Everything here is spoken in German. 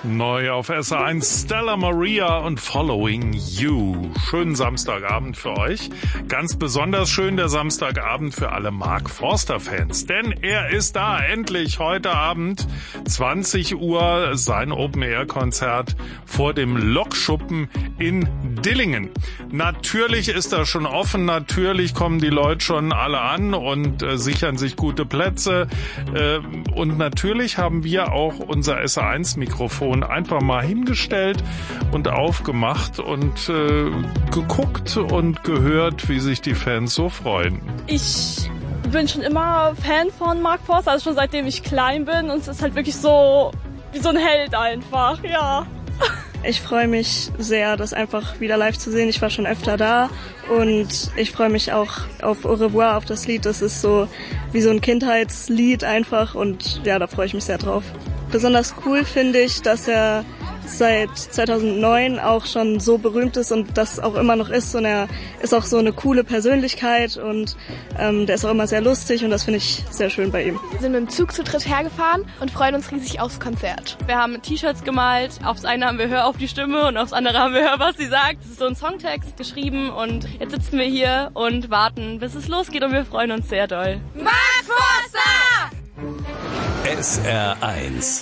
Neu auf SR1 Stella Maria und Following You. Schönen Samstagabend für euch. Ganz besonders schön der Samstagabend für alle Mark Forster-Fans. Denn er ist da, endlich heute Abend, 20 Uhr, sein Open-Air-Konzert vor dem Lokschuppen in Dillingen. Natürlich ist das schon offen, natürlich kommen die Leute schon alle an und sichern sich gute Plätze. Und natürlich haben wir auch unser SR1-Mikrofon einfach mal hingestellt und aufgemacht und geguckt und gehört, wie sich die Fans so freuen. Ich bin schon immer Fan von Mark Forster, also schon seitdem ich klein bin, und es ist halt wirklich so wie so ein Held einfach, ja. Ich freue mich sehr, das einfach wieder live zu sehen. Ich war schon öfter da und ich freue mich auch auf Au revoir, auf das Lied. Das ist so wie so ein Kindheitslied einfach und ja, da freue ich mich sehr drauf. Besonders cool finde ich, dass er seit 2009 auch schon so berühmt ist und das auch immer noch ist. Und er ist auch so eine coole Persönlichkeit und der ist auch immer sehr lustig und das finde ich sehr schön bei ihm. Wir sind mit dem Zug zu dritt hergefahren und freuen uns riesig aufs Konzert. Wir haben T-Shirts gemalt, aufs eine haben wir Hör auf die Stimme und aufs andere haben wir Hör, was sie sagt. Das ist so ein Songtext geschrieben und jetzt sitzen wir hier und warten, bis es losgeht und wir freuen uns sehr doll. Mark Forster! SR1